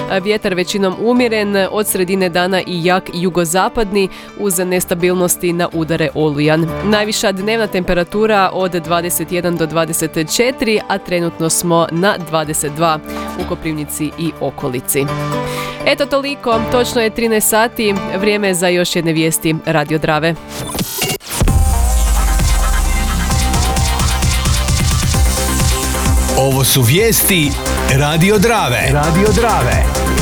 Vjetar većinom umjeren, od sredine dana i jak jugozapadni uz nestabilnosti na udare olujan. Najviša dnevna temperatura od 21 do 24, a trenutno smo na 22 u Koprivnici i okolici. Eto toliko, točno je 13 sati, vrijeme je za još jedne vijesti Radio Drave. Ovo su vijesti Radio Drave. Radio Drave.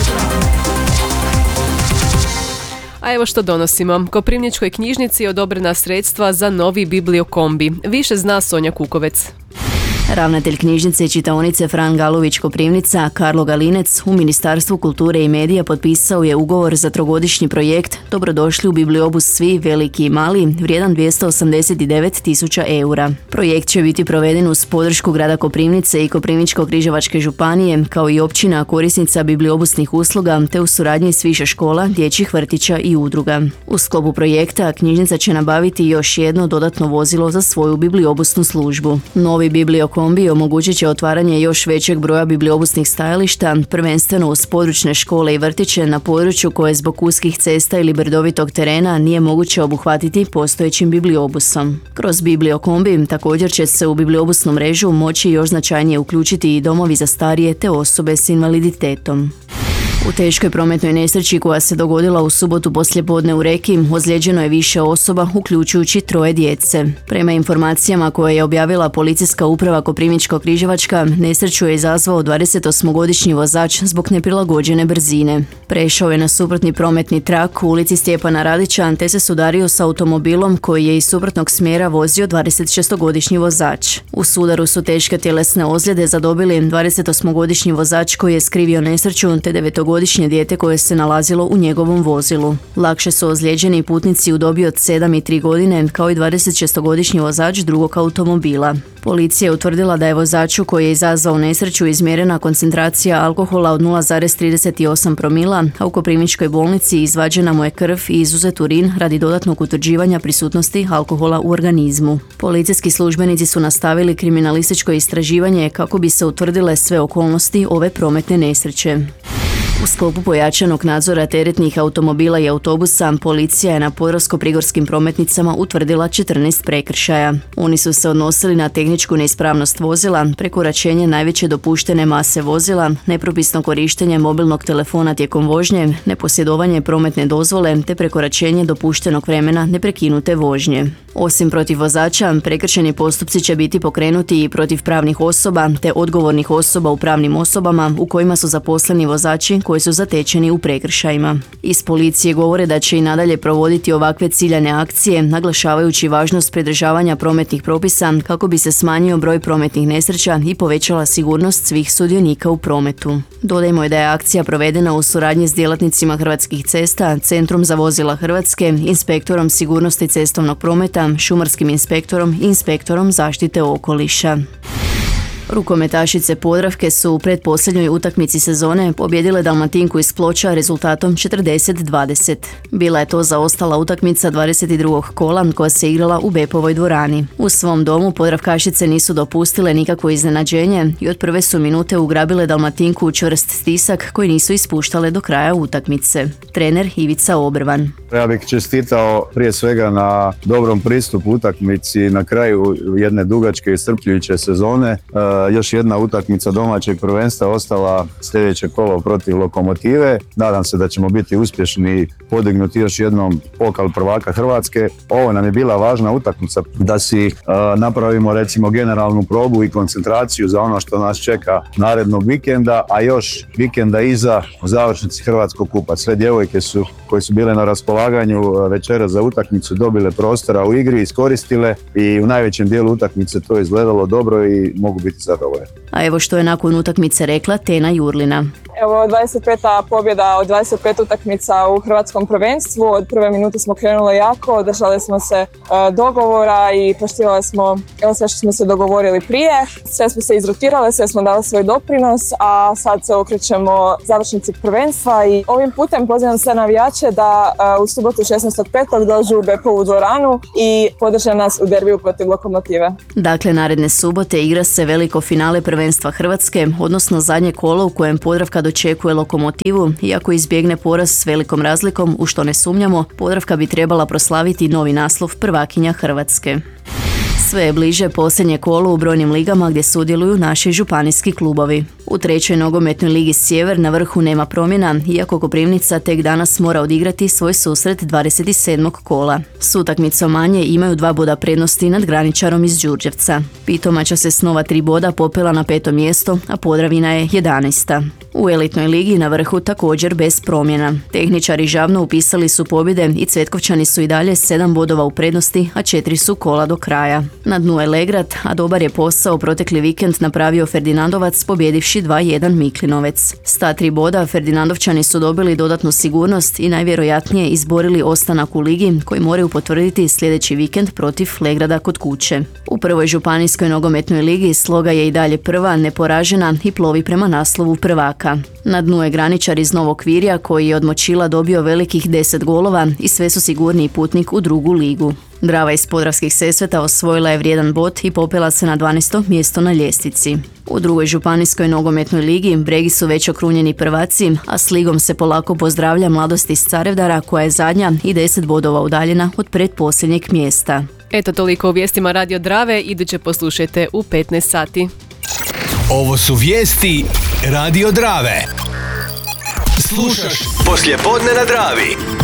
A evo što donosimo. Koprivničkoj knjižnici odobrena sredstva za novi bibliokombi. Više zna Sonja Kukovec. Ravnatelj knjižnice i čitaonice Fran Galović Koprivnica, Karlo Galinec, u Ministarstvu kulture i medija potpisao je ugovor za trogodišnji projekt Dobrodošli u bibliobus svi, veliki i mali, vrijedan 289.000 eura. Projekt će biti proveden uz podršku grada Koprivnice i Koprivničko-križevačke županije, kao i općina korisnica bibliobusnih usluga, te u suradnji s više škola, dječjih vrtića i udruga. U sklopu projekta knjižnica će nabaviti još jedno dodatno vozilo za svoju bibliobusnu službu. Novi bibliokombi omogućit će otvaranje još većeg broja bibliobusnih stajališta, prvenstveno uz područne škole i vrtiće na području koje zbog uskih cesta ili brdovitog terena nije moguće obuhvatiti postojećim bibliobusom. Kroz bibliokombi također će se u bibliobusnu mrežu moći još značajnije uključiti i domovi za starije te osobe s invaliditetom. U teškoj prometnoj nesreći koja se dogodila u subotu poslijepodne u Reki ozlijeđeno je više osoba, uključujući 3 djece. Prema informacijama koje je objavila policijska uprava Koprivničko-križevačka, nesreću je izazvao 28-godišnji vozač zbog neprilagođene brzine. Prešao je na suprotni prometni trak u ulici Stjepana Radića te se sudario s automobilom koji je iz suprotnog smjera vozio 26-godišnji vozač. U sudaru su teške tjelesne ozljede zadobili 28-godišnji vozač koji je skrivio nesreću te 9-godišnje dijete koje se nalazilo u njegovom vozilu. Lakše su ozlijeđeni putnici u dobi od 7 i 3 godine, kao i 26-godišnji vozač drugog automobila. Policija je utvrdila da je vozaču koji je izazvao nesreću izmjerena koncentracija alkohola od 0,38 promila, a u Koprivničkoj bolnici izvađena mu je krv i izuzet urin radi dodatnog utvrđivanja prisutnosti alkohola u organizmu. Policijski službenici su nastavili kriminalističko istraživanje kako bi se utvrdile sve okolnosti ove prometne nesreće. U sklopu pojačanog nadzora teretnih automobila i autobusa, policija je na podravsko-prigorskim prometnicama utvrdila 14 prekršaja. Oni su se odnosili na tehničku neispravnost vozila, prekoračenje najveće dopuštene mase vozila, nepropisno korištenje mobilnog telefona tijekom vožnje, neposjedovanje prometne dozvole te prekoračenje dopuštenog vremena neprekinute vožnje. Osim protiv vozača, prekršajni postupci će biti pokrenuti i protiv pravnih osoba te odgovornih osoba u pravnim osobama u kojima su zaposleni vozači koji su zatečeni u prekršajima. Iz policije govore da će i nadalje provoditi ovakve ciljane akcije, naglašavajući važnost pridržavanja prometnih propisa kako bi se smanjio broj prometnih nesreća i povećala sigurnost svih sudionika u prometu. Dodajmo je da je akcija provedena u suradnji s djelatnicima Hrvatskih cesta, Centrom za vozila Hrvatske, inspektorom sigurnosti cestovnog prometa, šumarskim inspektorom i inspektorom zaštite okoliša. Rukometašice Podravke su u pretposljednjoj utakmici sezone pobijedile Dalmatinku iz Ploča rezultatom 40-20. Bila je to zaostala utakmica 22. kola koja se igrala u Bepovoj dvorani. U svom domu Podravkašice nisu dopustile nikakvo iznenađenje i od prve su minute ugrabile Dalmatinku u čvrst stisak koji nisu ispuštale do kraja utakmice. Trener Ivica Obrvan. Ja bih čestitao prije svega na dobrom pristupu utakmici na kraju jedne dugačke i iscrpljujuće sezone. Još jedna utakmica domaćeg prvenstva ostala sljedeće kolo protiv Lokomotive. Nadam se da ćemo biti uspješni podignuti još jednom pokal prvaka Hrvatske. Ovo nam je bila važna utakmica da si napravimo recimo generalnu probu i koncentraciju za ono što nas čeka narednog vikenda, a još vikenda iza u završnici Hrvatskog kupa. Sve djevojke koje su bile na raspolaganju večera za utakmicu dobile prostora u igri, iskoristile i u najvećem dijelu utakmice to je izgledalo dobro i mogu biti zadovoljni. A evo što je nakon utakmice rekla Tena Jurlina. Evo 25. pobjeda od 25 utakmica u hrvatskom prvenstvu. Od prve minute smo krenuli jako, držali smo se dogovora i poštivali smo sve što smo se dogovorili prije. Sve smo se izrotirali, sve smo dali svoj doprinos, a sad se okrećemo završnici prvenstva i ovim putem pozivam sve navijače da u subotu 16.5. dođu u Bepovu dvoranu i podrže nas u derbiju protiv Lokomotive. Dakle, naredne subote igra se veliko nedeljko finale prvenstva Hrvatske, odnosno zadnje kolo u kojem Podravka dočekuje Lokomotivu, iako izbjegne poraz s velikom razlikom, u što ne sumnjamo, Podravka bi trebala proslaviti novi naslov prvakinja Hrvatske. Sve je bliže posljednje kolo u brojnim ligama gdje sudjeluju naši županijski klubovi. U trećoj nogometnoj ligi Sjever na vrhu nema promjena, iako Koprivnica tek danas mora odigrati svoj susret 27. kola. S utakmicom manje imaju 2 boda prednosti nad graničarom iz Đurđevca. Pitomača se s nova 3 boda popela na 5. mjesto, a Podravina je 11. U elitnoj ligi na vrhu također bez promjena. Tehničari Žavno upisali su pobjede i Cvetkovčani su i dalje 7 bodova u prednosti, a 4 su kola do kraja. Na dnu je Legrad, a dobar je posao protekli vikend napravio Ferdinandovac pobjedivši 2-1 Miklinovec. S ta 3 boda Ferdinandovčani su dobili dodatnu sigurnost i najvjerojatnije izborili ostanak u ligi koji moraju potvrditi sljedeći vikend protiv Legrada kod kuće. U prvoj županijskoj nogometnoj ligi Sloga je i dalje prva, neporažena i plovi prema naslovu prvaka. Na dnu je graničar iz Novog Virja koji je od Močila dobio velikih 10 golova i sve su sigurniji putnik u drugu ligu. Drava iz Podravskih Sesveta osvojila je vrijedan bod i popela se na 12. mjesto na ljestvici. U drugoj županijskoj nogometnoj ligi Bregi su već okrunjeni prvaci, a s ligom se polako pozdravlja Mladost iz Carevdara koja je zadnja i 10 bodova udaljena od pretposljednjeg mjesta. Eto toliko u vijestima Radio Drave, iduće poslušajte u 15 sati. Ovo su vijesti Radio Drave. Slušaš poslijepodne na Dravi.